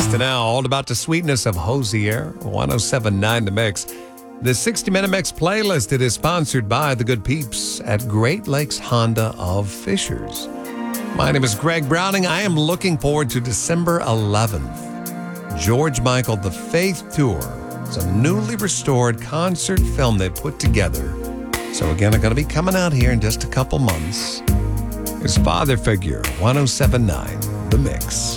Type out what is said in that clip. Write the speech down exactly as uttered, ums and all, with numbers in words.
to now, all about the sweetness of Hosier, one oh seven point nine The Mix. The sixty minute Mix playlist, it is sponsored by the good peeps at Great Lakes Honda of Fishers. My name is Greg Browning. I am looking forward to December eleventh. George Michael, The Faith Tour. It's a newly restored concert film they put together. So again, I'm going to be coming out here in just a couple months. His father figure, one oh seven point nine The Mix.